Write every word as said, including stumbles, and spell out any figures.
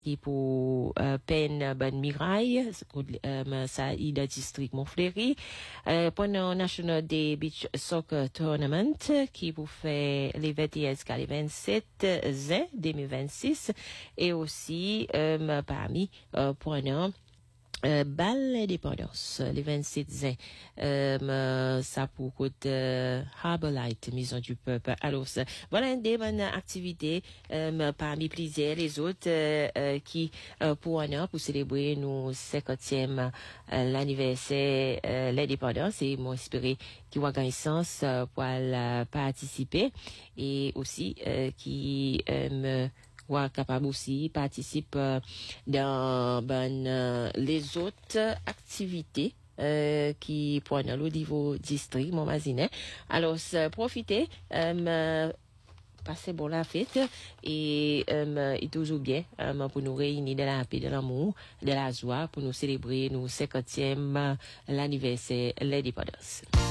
qui pour euh, peine bonne miraille euh, ça il a district Montfleury euh, pendant National Day Beach Soccer Tournament qui pour faire les vingt et un jusqu'à les vingt-sept juin deux mille vingt-six et aussi euh, parmi euh, pendant Euh, bal l'indépendance, les vingt-sept juin, euh, ça pour côté euh, Harbour Light, Maison du Peuple. Alors, ça, voilà une des bonnes activités euh, parmi plusieurs les autres euh, euh, qui euh, pour un an pour célébrer nos cinquantième euh, l'anniversaire euh, l'indépendance et m'ont inspiré qui va gagner sens euh, pour euh, participer et aussi euh, qui euh, ou capable aussi participe euh, dans ben, euh, les autres activités euh, qui poignent au niveau district Montmazinet. Alors profitez euh, passez bon la fête et euh, et toujours bien euh, pour nous réunir de la paix, de l'amour, de la joie pour nous célébrer nos cinquantième l'anniversaire l'indépendance.